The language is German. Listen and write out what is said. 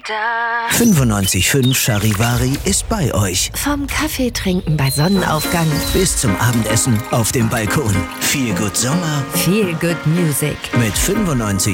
wieder. 95.5 Charivari ist bei euch. Vom Kaffee trinken bei Sonnenaufgang Bis zum Abendessen auf dem Balkon. Viel gut Sommer Feel Good Music. mit 95